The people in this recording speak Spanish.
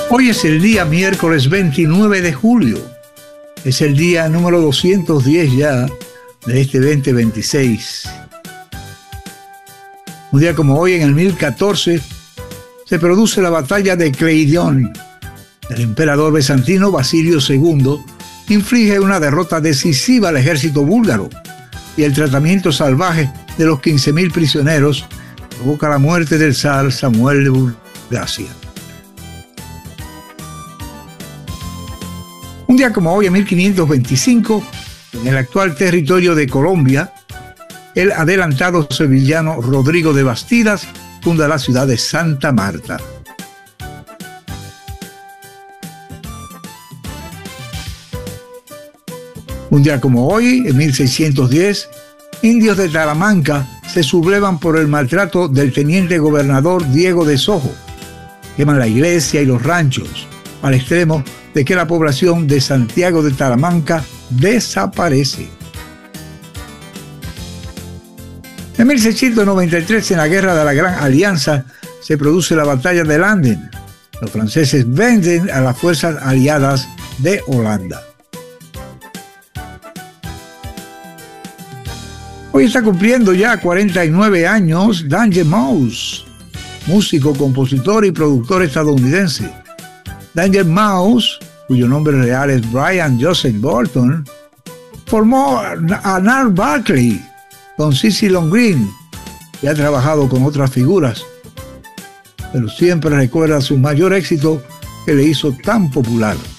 Hoy es el día miércoles 29 de julio. Es el día número 210 ya de este 2026. Un día como hoy, en el 1014, se produce la batalla de Cleidion. El emperador bizantino Basilio II inflige una derrota decisiva al ejército búlgaro y el tratamiento salvaje de los 15.000 prisioneros provoca la muerte del zar Samuel de Bulgaria. Un día como hoy, en 1525, en el actual territorio de Colombia, el adelantado sevillano Rodrigo de Bastidas funda la ciudad de Santa Marta. Un día como hoy, en 1610, indios de Talamanca se sublevan por el maltrato del teniente gobernador Diego de Sojo. Queman la iglesia y los ranchos, al extremo de que la población de Santiago de Talamanca desaparece. En 1693, en la Guerra de la Gran Alianza, se produce la Batalla de Landen. Los franceses vencen a las fuerzas aliadas de Holanda. Hoy está cumpliendo ya 49 años Danger Mouse, músico, compositor y productor estadounidense. Danger Mouse, cuyo nombre real es Brian Joseph Bolton, formó a Gnarls Barkley con CeCe Lombard y ha trabajado con otras figuras, pero siempre recuerda su mayor éxito que le hizo tan popular.